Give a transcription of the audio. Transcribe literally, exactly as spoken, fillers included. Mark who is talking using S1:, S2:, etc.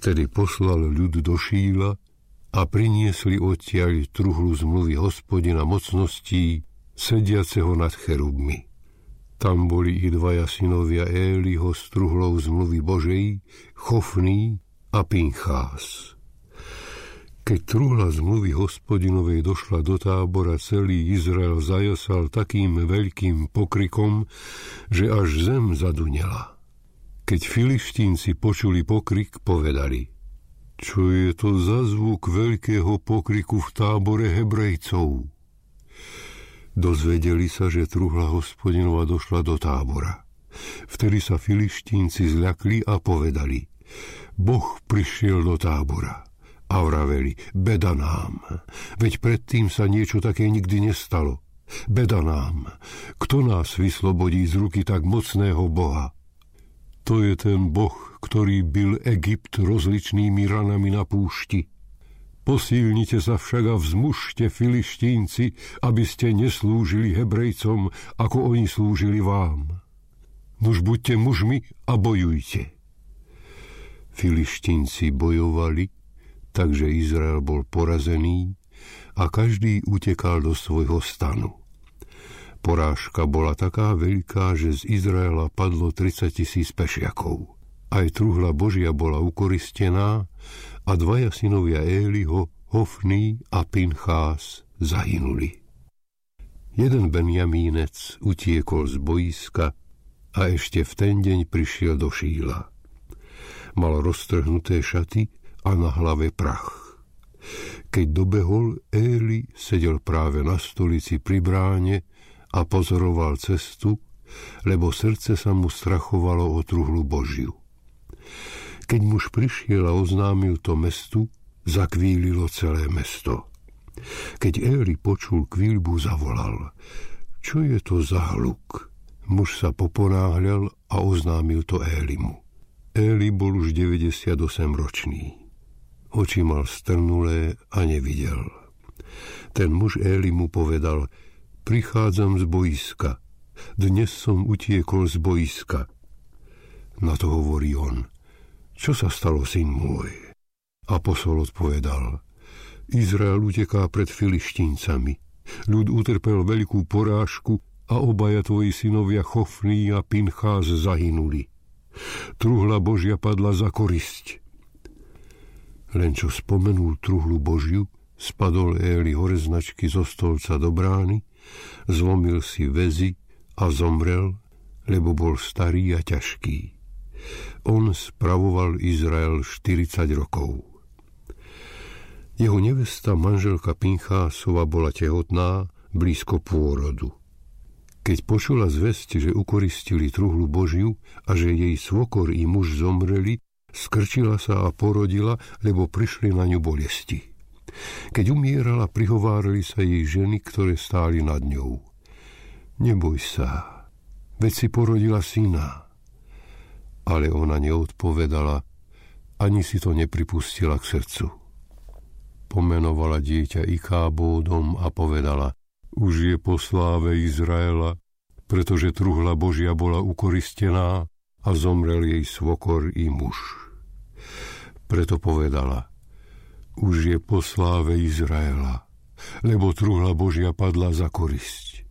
S1: Vtedy poslal ľud do Šíla a priniesli odtiaľ truhlu zmluvy Hospodina mocností, sediaceho nad cherubmi. Tam boli i dvaja synovia Éliho s truhlou zmluvy Božej, Chofný a Pinchás. Keď truhla zmluvy Hospodinovej došla do tábora, celý Izrael zajasal takým veľkým pokrikom, že až zem zadunela. Keď Filištínci počuli pokrik, povedali: Čo je to za zvuk veľkého pokriku v tábore Hebrejcov? Dozvedeli sa, že truhla Hospodinova došla do tábora. Vtedy sa Filištínci zľakli a povedali: Boh prišiel do tábora. A vraveli: Beda nám, veď predtým sa niečo také nikdy nestalo. Beda nám, kto nás vyslobodí z ruky tak mocného Boha? To je ten Boh, ktorý bil Egypt rozličnými ranami na púšti. Posílnite sa však a vzmužte, Filištínci, aby ste neslúžili Hebrejcom, ako oni slúžili vám. Nuž buďte mužmi a bojujte. Filištínci bojovali, takže Izrael bol porazený a každý utekal do svojho stanu. Porážka bola taká veľká, že z Izraela padlo tridsaťtisíc pešiakov. Aj truhla Božia bola ukoristená a dvaja synovia Éliho, Hofný a Pinchás, zahynuli. Jeden Benjamínec utiekol z boiska a ešte v ten deň prišiel do Šíla. Mal roztrhnuté šaty a na hlave prach. Keď dobehol, Éli sedel práve na stolici pri bráne a pozoroval cestu, lebo srdce sa mu strachovalo o truhlu Božiu. Keď muž prišiel a oznámil to mestu, zakvílilo celé mesto. Keď Éli počul kvíľbu, zavolal: Čo je to za hluk? Muž sa poponáhľal a oznámil to Élimu. Éli bol už deväťdesiatosem ročný. Oči mal strnulé a nevidel. Ten muž Éli mu povedal: Prichádzam z boiska. Dnes som utiekol z boiska. Na to hovorí on: Čo sa stalo, syn môj? A posol odpovedal: Izrael uteká pred Filištíncami. Ľud utrpel veľkú porážku a obaja tvoji synovia Chofný a Pinchás zahynuli. Truhla Božia padla za korisť. Len čo spomenul truhlu Božiu, spadol Éli horeznačky zo stolca do brány, zlomil si väzy a zomrel, lebo bol starý a ťažký. On spravoval Izrael štyridsať rokov. Jeho nevesta, manželka Pinchásova, bola tehotná, blízko pôrodu. Keď počula zvesť, že ukoristili truhlu Božiu a že jej svokor i muž zomreli, skrčila sa a porodila, lebo prišli na ňu bolesti. Keď umierala, prihovárali sa jej ženy, ktoré stáli nad ňou: Neboj sa, veď si porodila syna. Ale ona neodpovedala, ani si to nepripustila k srdcu. Pomenovala dieťa Ikábódom a povedala: Už je po sláve Izraela, pretože truhla Božia bola ukoristená a zomrel jej svokor i muž. Preto povedala: Už je po sláve Izraela, lebo truhla Božia padla za korisť.